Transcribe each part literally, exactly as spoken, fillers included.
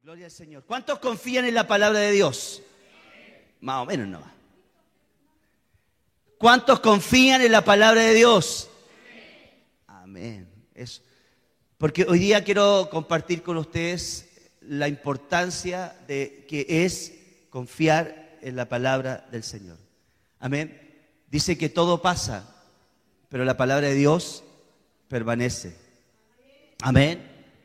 Gloria al Señor. ¿Cuántos confían en la palabra de Dios? Más o menos no. ¿Cuántos confían en la palabra de Dios? Amén. Eso. Porque hoy día quiero compartir con ustedes la importancia de que es confiar en la palabra del Señor. Amén. Dice que todo pasa, pero la palabra de Dios permanece. Amén.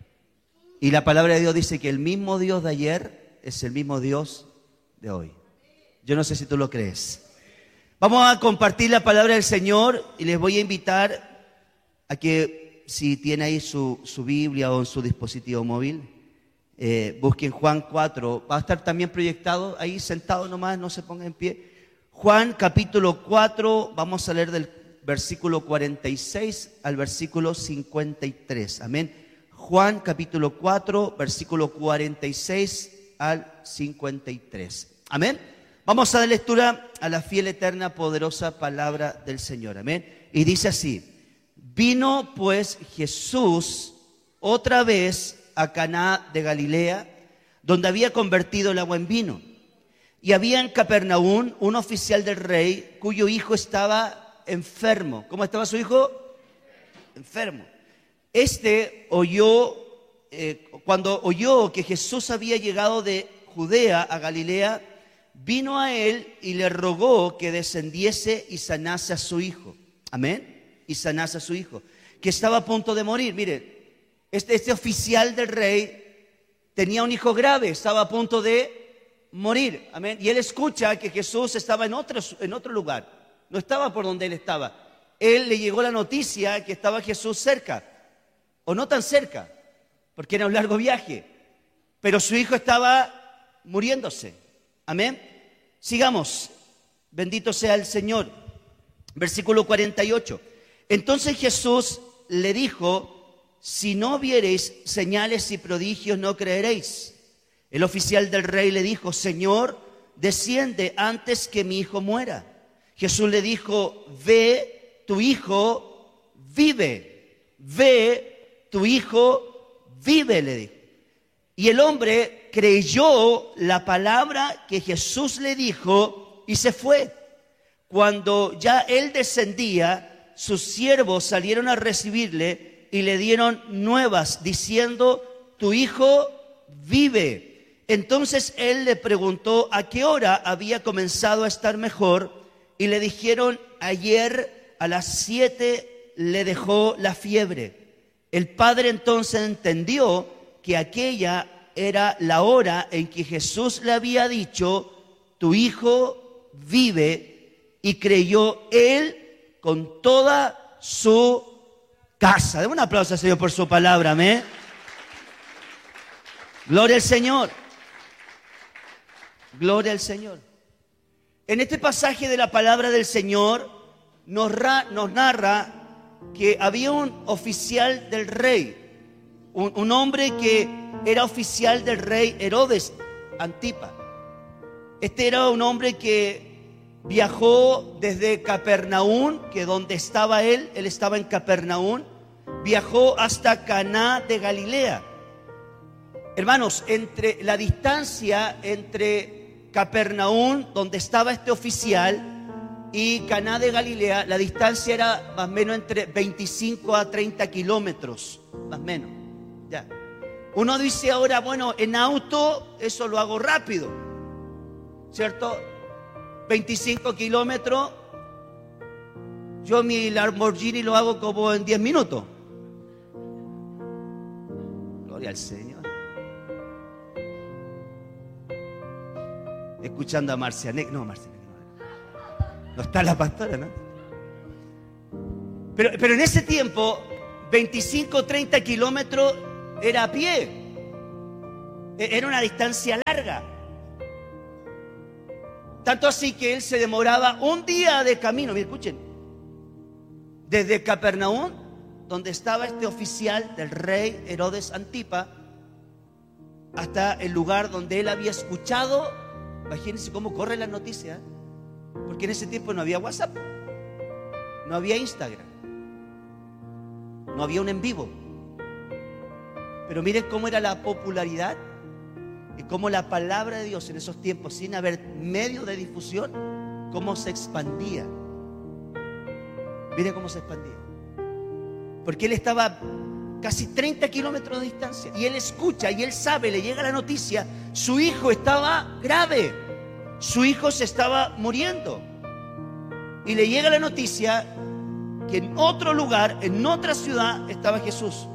Y la palabra de Dios dice que el mismo Dios de ayer es el mismo Dios de hoy. Yo no sé si tú lo crees. Vamos a compartir la palabra del Señor y les voy a invitar a que, si tiene ahí su, su Biblia o en su dispositivo móvil, eh, busquen Juan cuatro. Va a estar también proyectado ahí, sentado nomás, no se ponga en pie. Juan capítulo cuatro, vamos a leer del versículo cuarenta y seis al versículo cincuenta y tres. Amén. Juan capítulo cuatro, versículo cuarenta y seis al cincuenta y tres. Amén. Vamos a dar lectura a la fiel, eterna, poderosa palabra del Señor. Amén. Y dice así: vino pues Jesús otra vez a Caná de Galilea, donde había convertido el agua en vino. Y había en Capernaum un oficial del rey cuyo hijo estaba enfermo. ¿Cómo estaba su hijo? Enfermo. Este oyó, eh, cuando oyó que Jesús había llegado de Judea a Galilea, vino a él y le rogó que descendiese y sanase a su hijo. Amén. Y sanase a su hijo, que estaba a punto de morir. Mire, este, este oficial del rey tenía un hijo grave, estaba a punto de morir. Amén. Y él escucha que Jesús estaba en otro, en otro lugar, no estaba por donde él estaba. Él le llegó la noticia que estaba Jesús cerca, o no tan cerca, porque era un largo viaje, pero su hijo estaba muriéndose. Amén. Sigamos. Bendito sea el Señor. Versículo cuarenta y ocho. Entonces Jesús le dijo: si no viereis señales y prodigios, no creeréis. El oficial del rey le dijo: Señor, desciende antes que mi hijo muera. Jesús le dijo: ve, tu hijo vive. Ve, tu hijo vive, le dijo. Y el hombre creyó la palabra que Jesús le dijo y se fue. Cuando ya él descendía, sus siervos salieron a recibirle y le dieron nuevas, diciendo: tu hijo vive. Entonces él le preguntó a qué hora había comenzado a estar mejor, y le dijeron: ayer a las siete le dejó la fiebre. El padre entonces entendió que aquella era la hora en que Jesús le había dicho: tu hijo vive, y creyó él con toda su casa. Demos un aplauso al Señor por su palabra. Amén. Gloria al Señor. Gloria al Señor. En este pasaje de la palabra del Señor nos, ra, nos narra que había un oficial del rey, un, un hombre que era oficial del rey Herodes Antipa. Este era un hombre que viajó desde Capernaum, que donde estaba él, él estaba en Capernaum, viajó hasta Caná de Galilea. Hermanos, entre la distancia entre Capernaum, donde estaba este oficial, y Caná de Galilea, la distancia era más o menos entre veinticinco a treinta kilómetros, más o menos. Ya. Uno dice ahora, bueno, en auto eso lo hago rápido, ¿cierto? veinticinco kilómetros, yo mi Lamborghini lo hago como en diez minutos. Gloria al Señor. Escuchando a Marcianek, no, Marcianek. No está la pastora, ¿no? Pero, pero en ese tiempo, veinticinco, treinta kilómetros era a pie. Era una distancia larga. Tanto así que él se demoraba un día de camino. Miren, escuchen. Desde Capernaum, donde estaba este oficial del rey Herodes Antipa, hasta el lugar donde él había escuchado. Imagínense cómo corre la noticia, ¿eh? Porque en ese tiempo no había WhatsApp, no había Instagram, no había un en vivo. Pero miren cómo era la popularidad Y cómo la palabra de Dios en esos tiempos, sin haber medio de difusión, cómo se expandía. Mire cómo se expandía. Porque él estaba casi treinta kilómetros de distancia y él escucha y él sabe, le llega la noticia, su hijo estaba grave, su hijo se estaba muriendo. Y le llega la noticia que en otro lugar, en otra ciudad, estaba Jesús.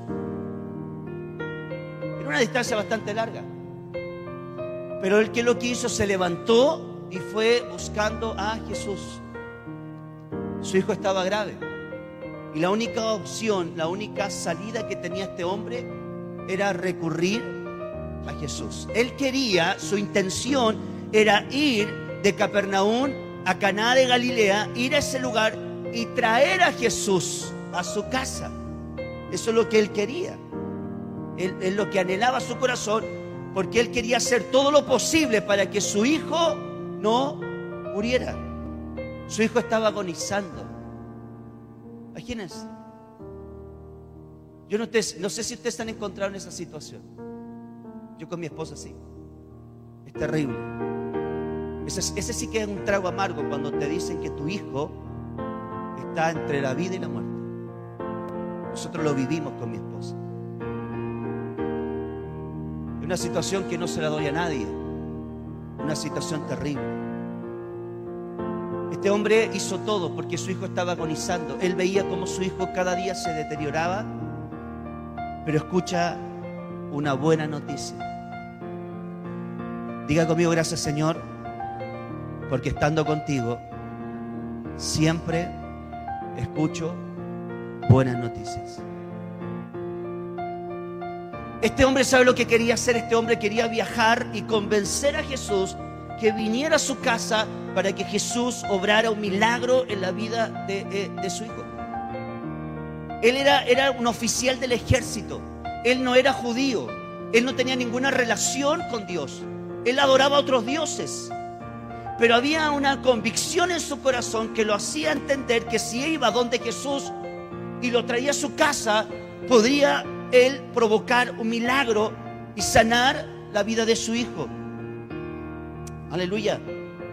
Era una distancia bastante larga. Pero él, ¿qué es lo que hizo? Se levantó y fue buscando a Jesús. Su hijo estaba grave. Y la única opción, la única salida que tenía este hombre era recurrir a Jesús. Él quería, su intención era ir de Capernaum a Caná de Galilea, ir a ese lugar y traer a Jesús a su casa. Eso es lo que él quería. Él, es lo que anhelaba su corazón, porque él quería hacer todo lo posible para que su hijo no muriera. Su hijo estaba agonizando. Imagínense. Yo no, te, no sé si ustedes se han encontrado en esa situación. Yo con mi esposa sí. Es terrible. Ese, ese sí que es un trago amargo cuando te dicen que tu hijo está entre la vida y la muerte. Nosotros lo vivimos con mi esposa. Es una situación que no se la doy a nadie. Una situación terrible. Este hombre hizo todo porque su hijo estaba agonizando. Él veía cómo su hijo cada día se deterioraba, pero escucha una buena noticia. Diga conmigo: gracias, Señor, porque estando contigo siempre escucho buenas noticias. Este hombre sabe lo que quería hacer. Este hombre quería viajar y convencer a Jesús que viniera a su casa para que Jesús obrara un milagro en la vida de, de, de su hijo. Él era, era un oficial del ejército. Él no era judío. Él no tenía ninguna relación con Dios. Él adoraba a otros dioses. Pero había una convicción en su corazón que lo hacía entender que si iba donde Jesús y lo traía a su casa, podría él provocar un milagro y sanar la vida de su hijo. Aleluya.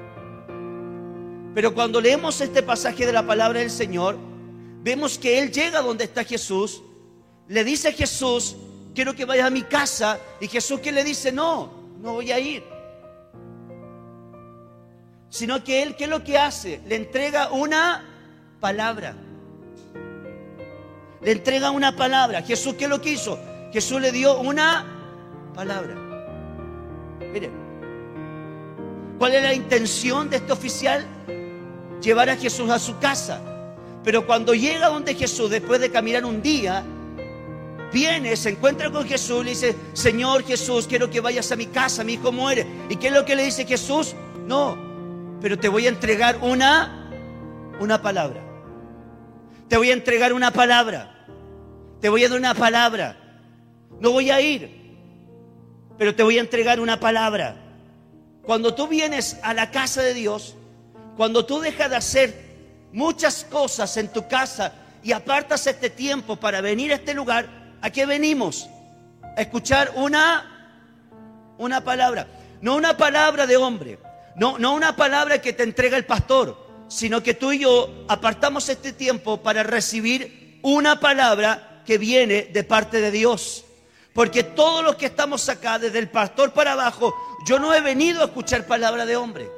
Pero cuando leemos este pasaje de la palabra del Señor, vemos que él llega donde está Jesús, le dice a Jesús: quiero que vayas a mi casa. Y Jesús, ¿qué le dice? No, no voy a ir. Sino que él, ¿qué es lo que hace? Le entrega una palabra. Le entrega una palabra. Jesús, ¿qué es lo que hizo? Jesús le dio una palabra. Miren, ¿cuál es la intención de este oficial? Llevar a Jesús a su casa. Pero cuando llega donde Jesús, después de caminar un día, viene, se encuentra con Jesús y le dice: Señor Jesús, quiero que vayas a mi casa, mi hijo muere. ¿Y qué es lo que le dice Jesús? No, pero te voy a entregar una, una palabra. Te voy a entregar una palabra. Te voy a dar una palabra. No voy a ir, pero te voy a entregar una palabra. Cuando tú vienes a la casa de Dios, cuando tú dejas de hacer muchas cosas en tu casa y apartas este tiempo para venir a este lugar, ¿a qué venimos? A escuchar una, una palabra. No una palabra de hombre, no, no una palabra que te entrega el pastor, sino que tú y yo apartamos este tiempo para recibir una palabra que viene de parte de Dios. Porque todos los que estamos acá, desde el pastor para abajo, yo no he venido a escuchar palabra de hombre.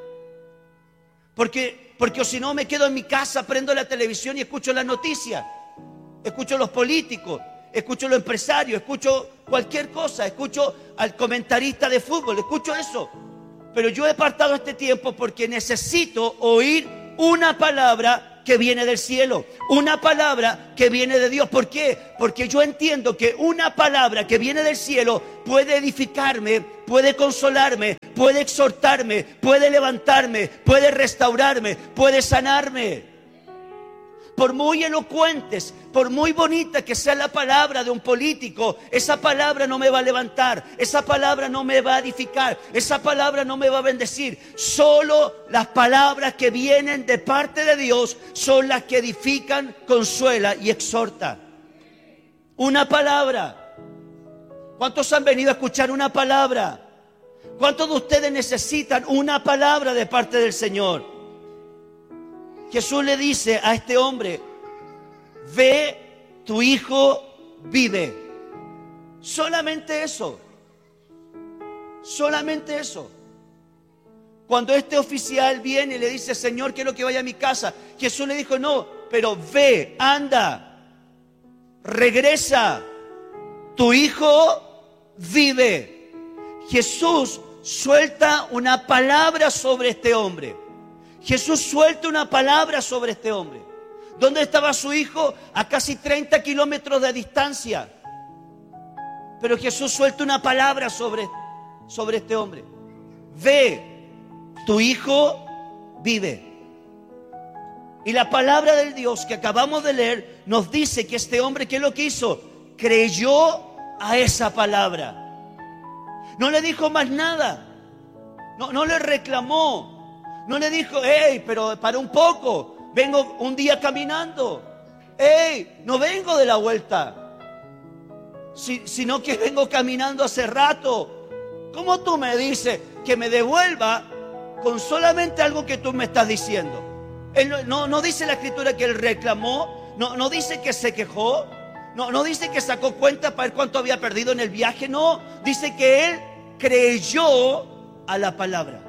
Porque, porque si no me quedo en mi casa, prendo la televisión y escucho las noticias. Escucho a los políticos, escucho a los empresarios, escucho cualquier cosa, escucho al comentarista de fútbol, escucho eso. Pero yo he apartado este tiempo porque necesito oír una palabra que viene del cielo, una palabra que viene de Dios. ¿Por qué? Porque yo entiendo que una palabra que viene del cielo puede edificarme, puede consolarme, puede exhortarme, puede levantarme, puede restaurarme, puede sanarme. Por muy elocuentes, por muy bonita que sea la palabra de un político, esa palabra no me va a levantar, esa palabra no me va a edificar, esa palabra no me va a bendecir. Solo las palabras que vienen de parte de Dios son las que edifican, consuelan y exhortan. Una palabra. ¿Cuántos han venido a escuchar una palabra? ¿Cuántos de ustedes necesitan una palabra de parte del Señor? Jesús le dice a este hombre: ve, tu hijo vive. Solamente eso. Solamente eso. Cuando este oficial viene y le dice: Señor, quiero que vaya a mi casa, Jesús le dijo: no, pero ve, anda, regresa, tu hijo vive. Jesús suelta una palabra sobre este hombre. Jesús suelta una palabra sobre este hombre. ¿Dónde estaba su hijo? A casi treinta kilómetros de distancia. Pero Jesús suelta una palabra sobre, sobre este hombre. Ve, tu hijo vive. Y la palabra del Dios que acabamos de leer nos dice que este hombre, ¿qué es lo que hizo? Creyó a esa palabra. No le dijo más nada. No, no le reclamó. No le dijo: hey, pero para un poco. Vengo un día caminando. Hey, no vengo de la vuelta. Si, sino que vengo caminando hace rato. ¿Cómo tú me dices que me devuelva con solamente algo que tú me estás diciendo? Él no, no, no dice la Escritura que él reclamó. No, no dice que se quejó. No, no dice que sacó cuenta para ver cuánto había perdido en el viaje. No, dice que él creyó a la palabra.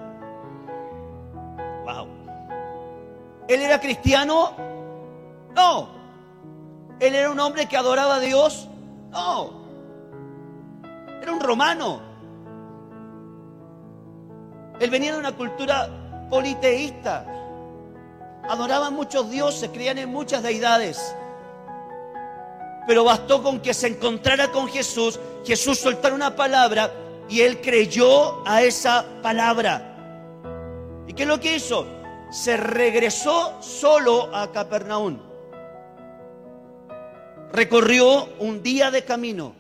Wow. ¿Él era cristiano? No. ¿Él era un hombre que adoraba a Dios? No. Era un romano. Él venía de una cultura politeísta. Adoraban muchos dioses, creían en muchas deidades. Pero bastó con que se encontrara con Jesús, Jesús soltara una palabra y él creyó a esa palabra. ¿Y qué es lo que hizo? Se regresó solo a Capernaum. Recorrió un día de camino.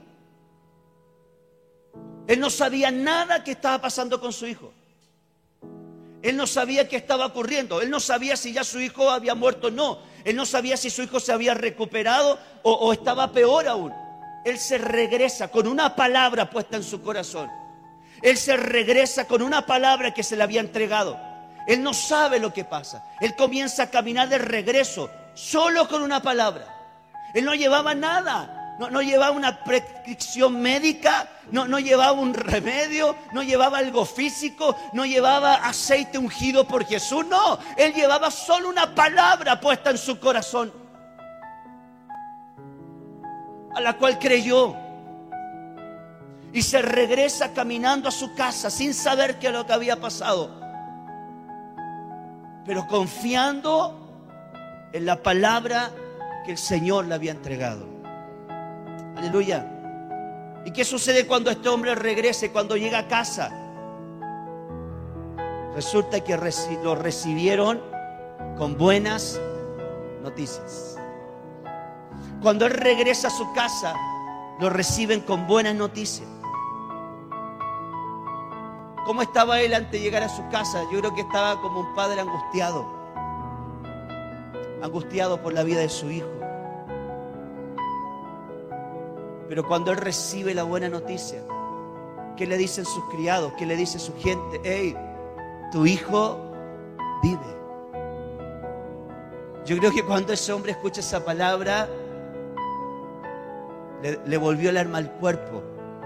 Él no sabía nada que estaba pasando con su hijo. Él no sabía qué estaba ocurriendo. Él no sabía si ya su hijo había muerto o no. Él no sabía si su hijo se había recuperado o, o estaba peor aún. Él se regresa con una palabra puesta en su corazón. Él se regresa con una palabra que se le había entregado. Él no sabe lo que pasa. Él comienza a caminar de regreso solo con una palabra. Él no llevaba nada. No, no llevaba una prescripción médica, no, no llevaba un remedio, no llevaba algo físico, no llevaba aceite ungido por Jesús. No, él llevaba solo una palabra puesta en su corazón, a la cual creyó. Y se regresa caminando a su casa sin saber qué es lo que había pasado, pero confiando en la palabra que el Señor le había entregado. Aleluya. ¿Y qué sucede cuando este hombre regrese, cuando llega a casa? Resulta que lo recibieron con buenas noticias. Cuando él regresa a su casa, lo reciben con buenas noticias. ¿Cómo estaba él antes de llegar a su casa? Yo creo que estaba como un padre angustiado. Angustiado por la vida de su hijo. Pero cuando él recibe la buena noticia, ¿qué le dicen sus criados? ¿Qué le dice su gente? Hey, tu hijo vive. Yo creo que cuando ese hombre escucha esa palabra, le, le volvió el alma al cuerpo.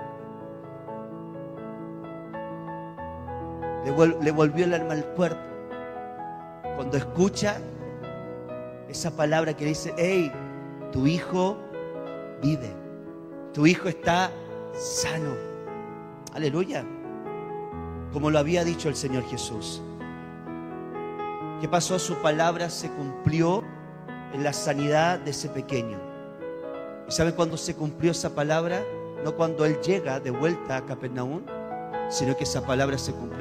Le, vol, le volvió el alma al cuerpo. Cuando escucha esa palabra que dice: hey, tu hijo vive. Tu hijo está sano. Aleluya. Como lo había dicho el Señor Jesús. ¿Qué pasó? Su palabra se cumplió en la sanidad de ese pequeño. ¿Y sabe cuándo se cumplió esa palabra? No cuando él llega de vuelta a Capernaum, sino que esa palabra se cumplió